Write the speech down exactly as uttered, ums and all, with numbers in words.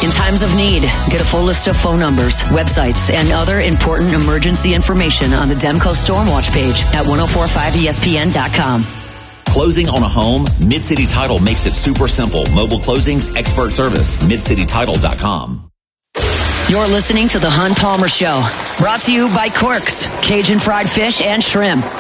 in times of need. Get a full list of phone numbers, websites, and other important emergency information on the Demco Stormwatch page at ten forty-five E S P N dot com. Closing on a home? Mid-City Title makes it super simple. Mobile closings, expert service. mid city title dot com. You're listening to The Hun Palmer Show, brought to you by Quirks, Cajun fried fish and shrimp.